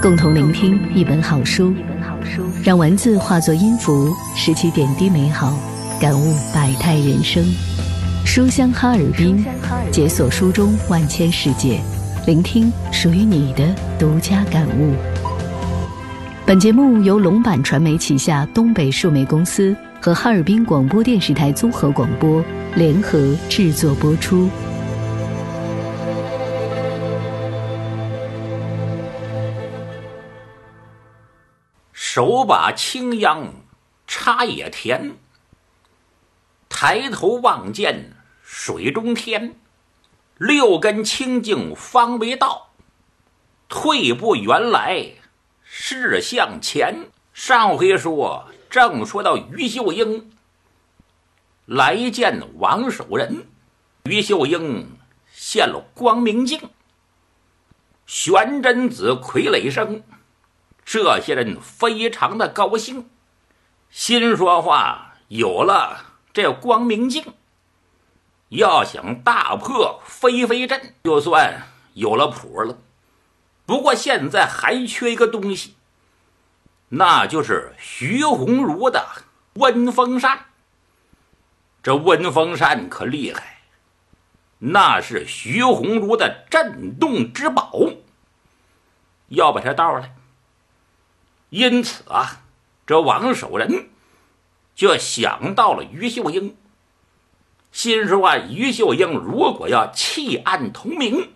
共同聆听一本好书，让文字化作音符，拾起点滴美好，感悟百态人生。书香哈尔滨，解锁书中万千世界，聆听属于你的独家感悟。本节目由龙版传媒旗下东北数媒公司和哈尔滨广播电视台综合广播联合制作播出。 手把青秧插野田，抬头望见水中天。六根清净方为道，退步原来是向前。上回正说到于秀英来见王守仁，于秀英现了光明镜，玄真子傀儡生，这些人非常的高兴，心说话有了这光明镜，要想大破飞飞阵就算有了谱了。不过现在还缺一个东西，那就是徐鸿儒的温风扇。这温风扇可厉害，那是徐鸿儒的镇洞之宝，要把它盗来。因此这王守仁就想到了于秀英，心说于秀英如果要弃暗投明，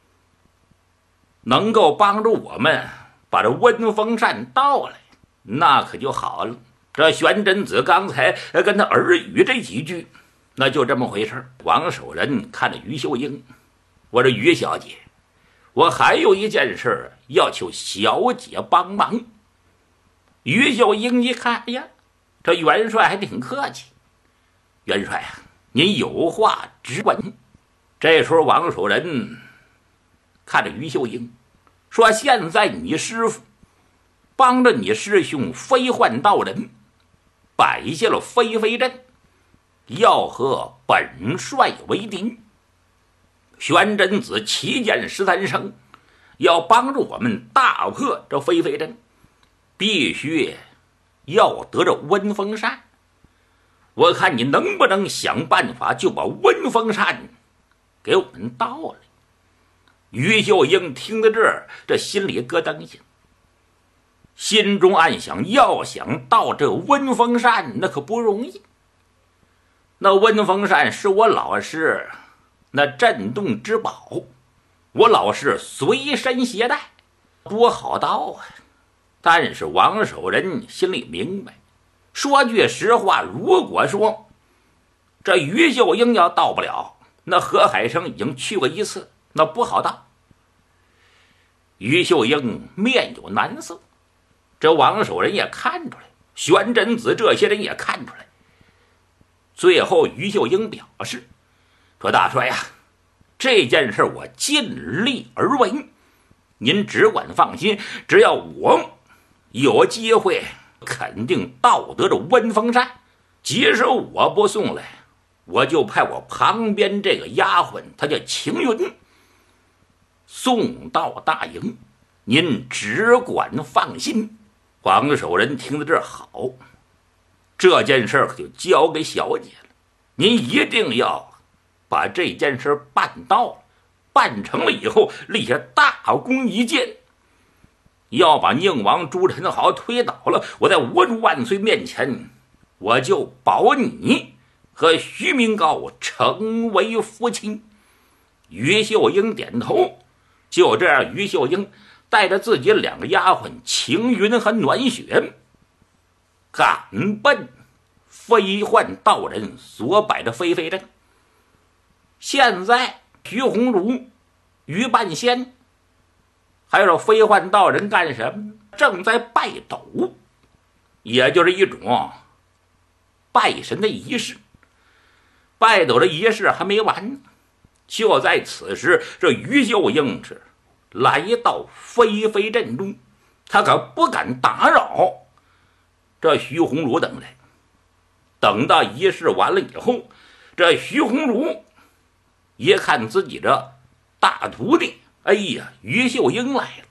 能够帮助我们把这温风扇盗来，那可就好了。这玄真子刚才跟他耳语这几句，那就这么回事。王守仁看着于秀英，我说于小姐，我还有一件事要求小姐帮忙。于秀英一看，哎呀，这元帅还挺客气。元帅您有话直问。这时候王守仁看着于秀英说，现在你师父帮着你师兄飞幻道人摆下了飞飞阵，要和本帅为敌。玄真子旗舰13生要帮助我们大破这飞飞阵，必须要得着温风扇。我看你能不能想办法就把温风扇给我们盗了。于秀英听到这儿，这心里咯噔一下，心中暗想，要想盗这温风扇那可不容易。那温风扇是我老师那镇洞之宝，我老师随身携带，多好盗啊。但是王守仁心里明白，说句实话，如果说这于秀英要到不了，那何海生已经去过一次，那不好到。于秀英面有难色，这王守仁也看出来，玄真子这些人也看出来。最后于秀英表示说，大帅这件事我尽力而为，您只管放心，只要我有机会肯定盗得这温风扇，即使我不送来，我就派我旁边这个丫鬟，她叫晴云，送到大营，您只管放心。王守仁听到这儿，好，这件事可就交给小姐了，您一定要把这件事办到了，办成了以后立下大功一件，要把宁王朱宸濠推倒了，我在倭主万岁面前，我就保你和徐明高成为夫妻。于秀英点头。就这样，于秀英带着自己两个丫鬟晴云和暖雪，赶奔飞幻道人所摆的飞飞阵。现在徐鸿儒、于半仙还有飞幻道人干什么？正在拜斗，也就是一种拜神的仪式。拜斗的仪式还没完呢，就在此时，这于秀英是来到飞飞阵中，他可不敢打扰这徐鸿儒等人。等到仪式完了以后，这徐鸿儒一看自己这大徒弟，哎呀，于秀英来了，